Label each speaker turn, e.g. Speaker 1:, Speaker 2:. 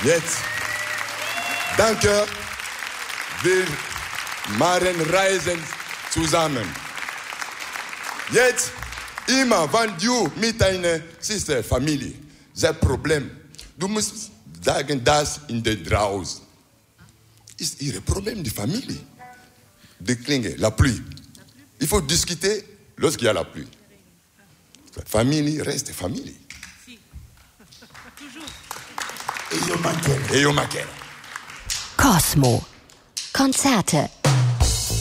Speaker 1: Jetzt, danke, wir machen Reisen zusammen. Jetzt, immer, wenn du mit deiner Schwester, Familie, das Problem, du musst sagen, das in der draußen. Ist ihr Problem, die Familie. De Klinge, la pluie. Il faut discuter lorsqu'il y a la pluie. Famille reste famille.
Speaker 2: Cosmo. Konzerte